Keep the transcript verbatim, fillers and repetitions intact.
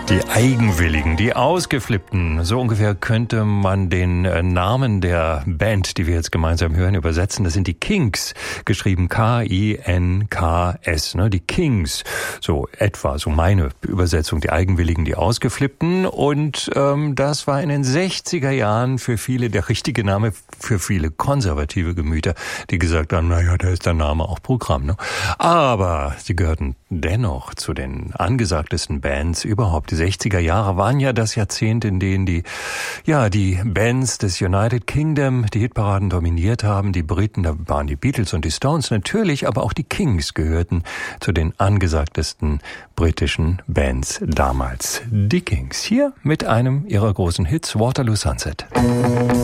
Die Eigenwilligen, die Ausgeflippten, so ungefähr könnte man den Namen der Band, die wir jetzt gemeinsam hören, übersetzen. Das sind die Kinks, geschrieben K I N K S, ne? Die Kings, so etwa, so meine Übersetzung, die Eigenwilligen, die Ausgeflippten. Und ähm, das war in den sechziger Jahren für viele der richtige Name, für viele konservative Gemüter, die gesagt haben, naja, da ist der Name auch Programm. Ne? Aber sie gehörten dennoch zu den angesagtesten Bands überhaupt. Die sechziger Jahre waren ja das Jahrzehnt, in denen die, ja, die Bands des United Kingdom die Hitparaden dominiert haben. Die Briten, da waren die Beatles und die Stones natürlich, aber auch die Kings gehörten zu den angesagtesten britischen Bands damals. Die Kings, hier mit einem ihrer großen Hits, Waterloo Sunset.